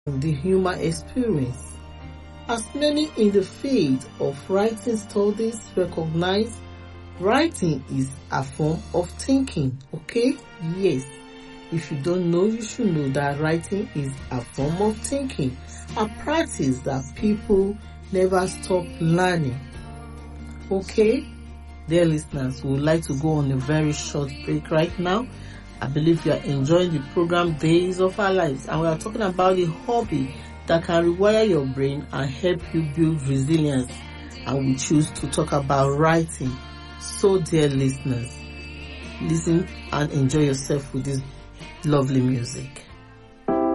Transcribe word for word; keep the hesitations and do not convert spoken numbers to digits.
the human experience. As many in the field of writing studies recognize, writing is a form of thinking, okay? Yes. If you don't know, you should know that writing is a form of thinking, a practice that people never stop learning. Okay? Dear listeners, we would like to go on a very short break right now. I believe you are enjoying the program Days of Our Lives, and we are talking about the hobby that can rewire your brain and help you build resilience. And we choose to talk about writing. So, dear listeners, listen and enjoy yourself with this lovely music.